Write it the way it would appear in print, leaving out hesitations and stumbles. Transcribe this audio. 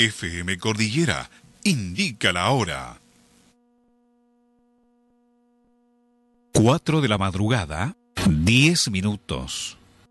FM Cordillera indica la hora. 4 de la madrugada, 10 minutos.